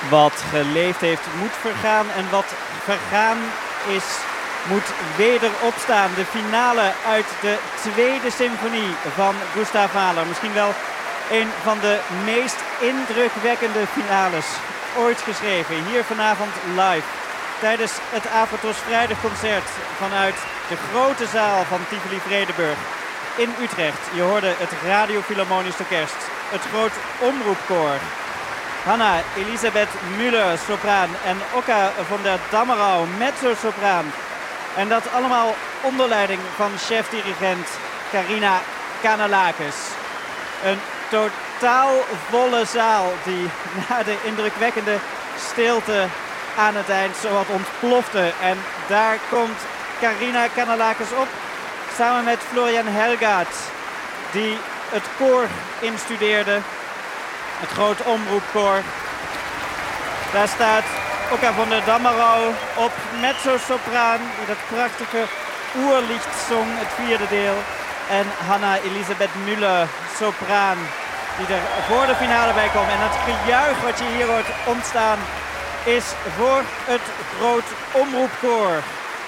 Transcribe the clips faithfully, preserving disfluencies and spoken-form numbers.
Wat geleefd heeft moet vergaan en wat vergaan is moet weder opstaan. De finale uit de tweede symfonie van Gustav Mahler. Misschien wel een van de meest indrukwekkende finales ooit geschreven. Hier vanavond live tijdens het Afortos Vrijdagconcert vanuit de grote zaal van Tivoli Vredenburg in Utrecht. Je hoorde het Radio Philharmonisch Orkest, het Groot Omroepkoor. Hanna Elisabeth Müller, sopraan, en Oka van der Dammerau, mezzo-sopraan. En dat allemaal onder leiding van chef-dirigent Karina Kanellakis. Een totaal volle zaal die na de indrukwekkende stilte aan het eind zowat ontplofte. En daar komt Karina Kanellakis op, samen met Florian Helgaard, die het koor instudeerde. Het Groot Omroepkoor. Daar staat Oka van der Dammerau op mezzo-sopraan, die dat prachtige oerlied zong, het vierde deel. En Hanna Elisabeth Müller, sopraan, die er voor de finale bij komt. En het gejuich wat je hier hoort ontstaan is voor het Groot Omroepkoor.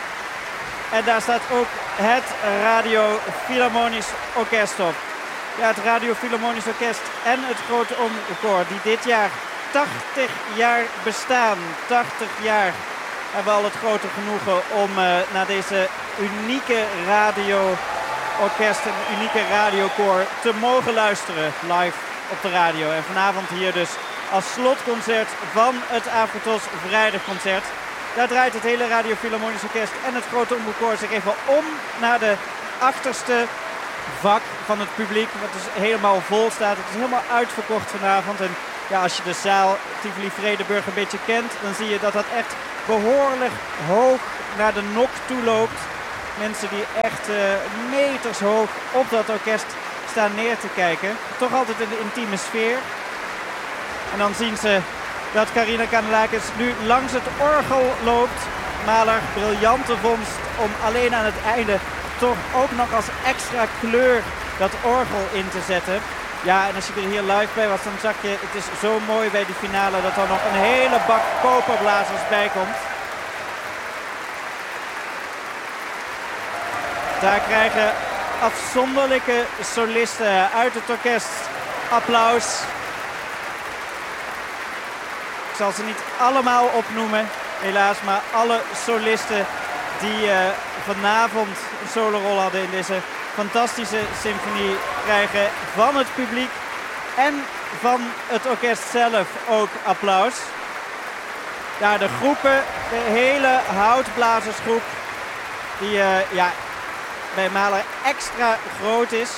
En daar staat ook het Radio Philharmonisch Orkest op. Ja, het Radio Philharmonisch Orkest en het Grote Omroepkoor, die dit jaar tachtig jaar bestaan. tachtig jaar hebben we al het grote genoegen om uh, naar deze unieke radio-orkest en unieke radiokoor te mogen luisteren live op de radio. En vanavond hier dus als slotconcert van het Afortos Vrijdagconcert. Daar draait het hele Radio Philharmonisch Orkest en het Grote Omroepkoor zich even om naar de achterste vak van het publiek, wat dus helemaal vol staat. Het is helemaal uitverkocht vanavond. En ja, als je de zaal Tivoli Vredenburg een beetje kent, dan zie je dat dat echt behoorlijk hoog naar de nok toe loopt. Mensen die echt uh, meters hoog op dat orkest staan neer te kijken. Toch altijd in de intieme sfeer. En dan zien ze dat Karina Kanellakis nu langs het orgel loopt. Mahler, briljante vondst om alleen aan het einde toch ook nog als extra kleur dat orgel in te zetten. Ja, en als je er hier live bij was, dan zag je, het is zo mooi bij die finale dat er nog een hele bak koperblazers bij komt. Daar krijgen afzonderlijke solisten uit het orkest applaus. Ik zal ze niet allemaal opnoemen, helaas, maar alle solisten die uh, vanavond een solorol hadden in deze fantastische symfonie krijgen van het publiek en van het orkest zelf ook applaus. Ja, de groepen, de hele houtblazersgroep die uh, ja, bij Mahler extra groot is.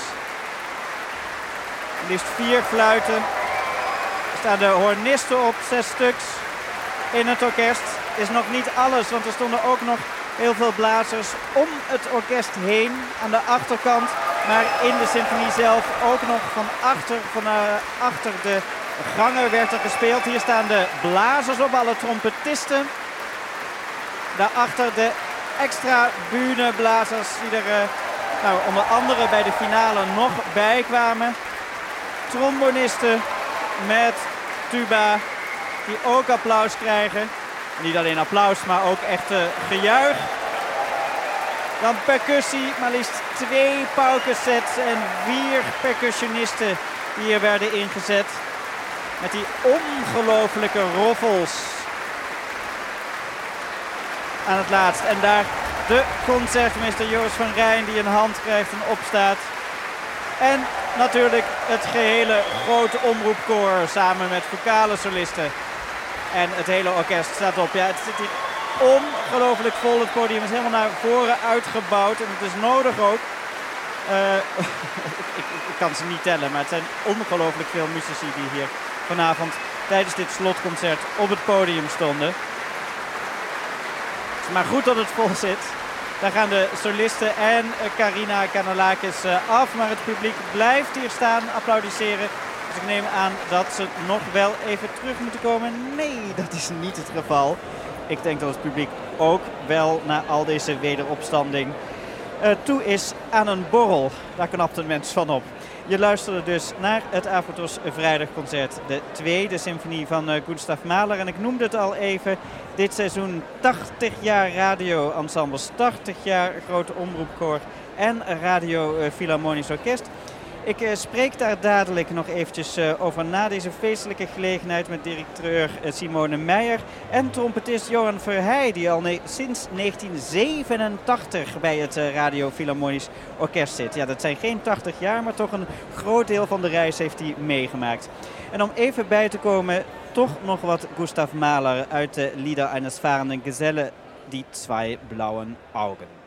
Liefst vier fluiten. Er staan de hornisten op, zes stuks in het orkest. Is nog niet alles, want er stonden ook nog heel veel blazers om het orkest heen aan de achterkant. Maar in de symfonie zelf ook nog van achter, van uh, achter de gangen werd er gespeeld. Hier staan de blazers op, alle trompetisten. Daarachter de extra bühneblazers die er uh, nou, onder andere bij de finale nog bij kwamen. Trombonisten met tuba die ook applaus krijgen. Niet alleen applaus, maar ook echt uh, gejuich. Dan percussie, maar liefst twee paukensets en vier percussionisten die hier werden ingezet. Met die ongelofelijke roffels aan het laatst. En daar de concertmeester Joris van Rijn die een hand krijgt en opstaat. En natuurlijk het gehele Grote Omroepkoor samen met vocale solisten. En het hele orkest staat op. Ja, het zit hier ongelooflijk vol. Het podium is helemaal naar voren uitgebouwd. En het is nodig ook. Uh, ik, ik, ik kan ze niet tellen, maar het zijn ongelooflijk veel muzici die hier vanavond tijdens dit slotconcert op het podium stonden. Het is maar goed dat het vol zit. Daar gaan de solisten en uh, Karina Kanellakis uh, af. Maar het publiek blijft hier staan, applaudisseren. Dus ik neem aan dat ze nog wel even terug moeten komen. Nee, dat is niet het geval. Ik denk dat het publiek ook wel na al deze wederopstanding uh, toe is aan een borrel. Daar knapt een mens van op. Je luisterde dus naar het Avrotros Vrijdagconcert, de tweede symfonie van uh, Gustav Mahler. En ik noemde het al even, dit seizoen tachtig jaar radioensembles, tachtig jaar grote omroepkoor en Radio uh, Philharmonisch Orkest. Ik uh, spreek daar dadelijk nog eventjes uh, over na deze feestelijke gelegenheid met directeur uh, Simone Meijer en trompetist Johan Verheij, die al ne- sinds negentien zevenentachtig bij het uh, Radio Philharmonisch Orkest zit. Ja, dat zijn geen tachtig jaar, maar toch een groot deel van de reis heeft hij meegemaakt. En om even bij te komen, toch nog wat Gustav Mahler uit de Lieder eines fahrenden Gesellen, die zwei blauen Augen.